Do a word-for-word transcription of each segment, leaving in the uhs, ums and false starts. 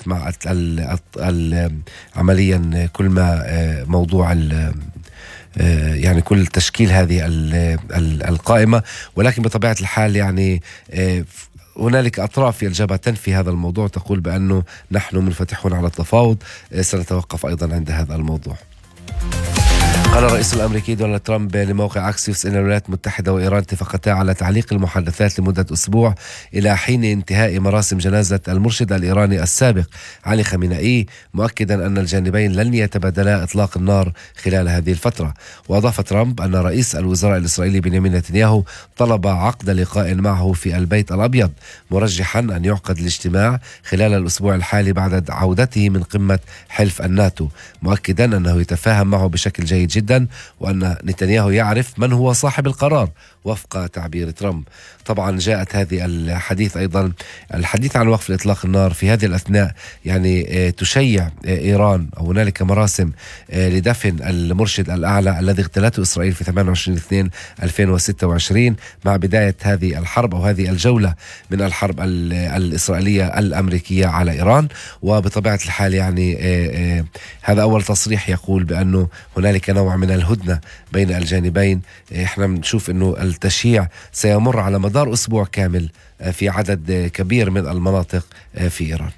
مع ال ال عمليا كل ما موضوع ال يعني كل تشكيل هذه القائمة، ولكن بطبيعة الحال يعني هنالك أطراف في الجبهة تنفي هذا الموضوع، تقول بأنه نحن منفتحون على التفاوض، سنتوقف أيضا عند هذا الموضوع. قال الرئيس الأمريكي دونالد ترامب لموقع أكسيوس إن الولايات المتحدة وإيران اتفقتا على تعليق المحادثات لمدة أسبوع إلى حين انتهاء مراسم جنازة المرشد الإيراني السابق علي خامنئي، مؤكدا أن الجانبين لن يتبادلا إطلاق النار خلال هذه الفترة. وأضاف ترامب أن رئيس الوزراء الإسرائيلي بنيامين نتنياهو طلب عقد لقاء معه في البيت الأبيض، مرجحا أن يعقد الاجتماع خلال الأسبوع الحالي بعد عودته من قمة حلف الناتو، مؤكدا أنه يتفاهم معه بشكل جيد جدا جدا وأن نتنياهو يعرف من هو صاحب القرار وفق تعبير ترامب. طبعا جاءت هذه الحديث أيضا الحديث عن وقف الإطلاق النار في هذه الأثناء يعني تشيع إيران أو هنالك مراسم لدفن المرشد الأعلى الذي اغتالته إسرائيل في ثمانية وعشرين اثنين ألفين وستة وعشرين مع بداية هذه الحرب أو هذه الجولة من الحرب الإسرائيلية الأمريكية على إيران. وبطبيعة الحال يعني هذا أول تصريح يقول بأنه هنالك نوع من الهدنة بين الجانبين. احنا بنشوف انه التشييع سيمر على مدار اسبوع كامل في عدد كبير من المناطق في ايران.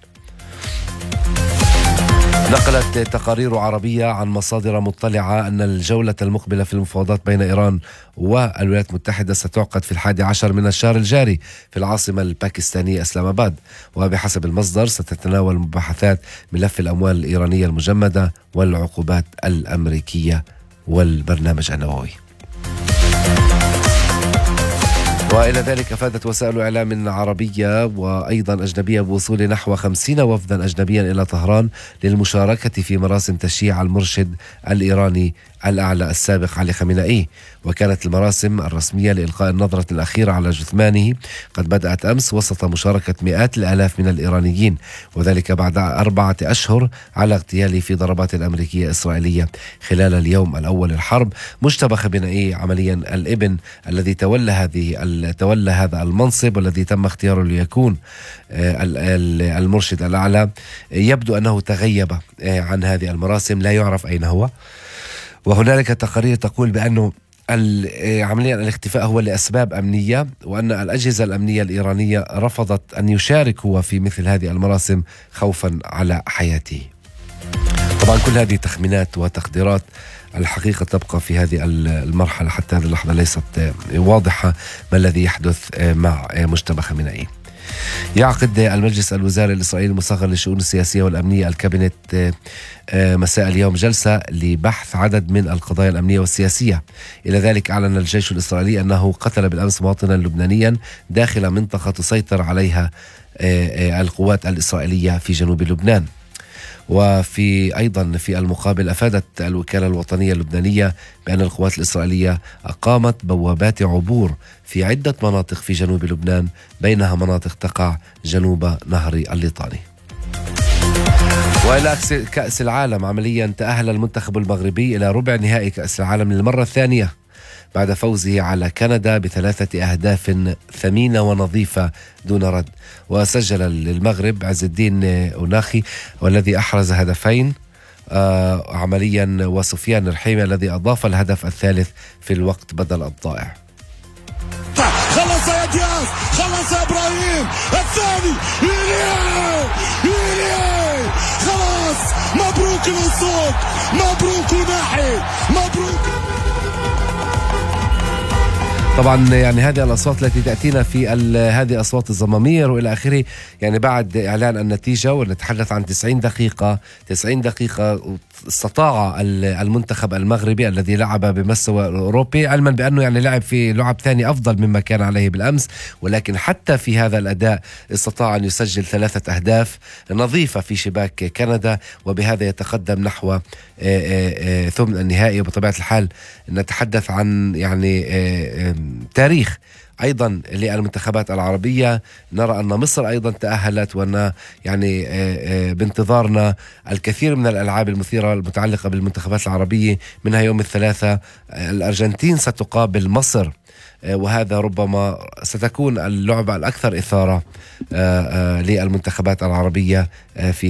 نقلت تقارير عربية عن مصادر مطلعة أن الجولة المقبلة في المفاوضات بين إيران والولايات المتحدة ستعقد في الحادي عشر من الشهر الجاري في العاصمة الباكستانية إسلام آباد، وبحسب المصدر ستتناول مباحثات ملف الأموال الإيرانية المجمدة والعقوبات الأمريكية والبرنامج النووي. وإلى ذلك أفادت وسائل إعلام عربية وأيضا أجنبية بوصول نحو خمسين وفدا أجنبيا إلى طهران للمشاركة في مراسم تشييع المرشد الإيراني الأعلى السابق علي خامنئي. وكانت المراسم الرسمية لإلقاء النظرة الأخيرة على جثمانه قد بدأت أمس وسط مشاركة مئات الآلاف من الإيرانيين، وذلك بعد أربعة أشهر على اغتياله في ضربات أمريكية إسرائيلية خلال اليوم الأول للحرب. مجتبى خامنئي عمليا الابن الذي تولى هذه تولى هذا المنصب والذي تم اختياره ليكون المرشد الأعلى، يبدو أنه تغيب عن هذه المراسم، لا يعرف أين هو. وهنالك تقارير تقول بأنه عمليا الاختفاء هو لأسباب أمنية، وأن الأجهزة الأمنية الإيرانية رفضت أن يشارك هو في مثل هذه المراسم خوفا على حياته. طبعا كل هذه تخمينات وتقديرات، الحقيقة تبقى في هذه المرحلة حتى هذه اللحظة ليست واضحة ما الذي يحدث مع مجتبى خامنئي. يعقد المجلس الوزاري الإسرائيلي المصغر للشؤون السياسية والأمنية الكابينت مساء اليوم جلسة لبحث عدد من القضايا الأمنية والسياسية. إلى ذلك أعلن الجيش الإسرائيلي أنه قتل بالأمس مواطنا لبنانيا داخل منطقة تسيطر عليها القوات الإسرائيلية في جنوب لبنان. وفي أيضا في المقابل أفادت الوكالة الوطنية اللبنانية بأن القوات الإسرائيلية أقامت بوابات عبور في عدة مناطق في جنوب لبنان، بينها مناطق تقع جنوب نهر الليطاني. وإلى كأس العالم، عمليا تأهل المنتخب المغربي إلى ربع نهائي كأس العالم للمرة الثانية بعد فوزه على كندا بثلاثة أهداف ثمينة ونظيفة دون رد. وسجل للمغرب عز الدين أوناخي والذي أحرز هدفين آه عمليا، وسفيان الرحيمي الذي أضاف الهدف الثالث في الوقت بدل الضائع. خلص يا دياز، خلص يا إبراهيم، الثاني خلاص. مبروك الأسود، مبروك ناحي، مبروك. طبعا يعني هذه الأصوات التي تأتينا في هذه أصوات الزمامير وإلى آخره، يعني بعد إعلان النتيجة ونتحدث عن تسعين دقيقة تسعين دقيقة استطاع المنتخب المغربي الذي لعب بمستوى أوروبي، علما بأنه يعني لعب في لعب ثاني أفضل مما كان عليه بالأمس، ولكن حتى في هذا الأداء استطاع أن يسجل ثلاثة أهداف نظيفة في شباك كندا، وبهذا يتقدم نحو ثمن النهائي. وبطبيعة الحال نتحدث عن يعني تاريخ أيضا للمنتخبات العربية. نرى أن مصر أيضا تأهلت، وأن يعني بانتظارنا الكثير من الألعاب المثيرة المتعلقة بالمنتخبات العربية، منها يوم الثلاثاء الأرجنتين ستقابل مصر، وهذا ربما ستكون اللعبة الأكثر إثارة للمنتخبات العربية في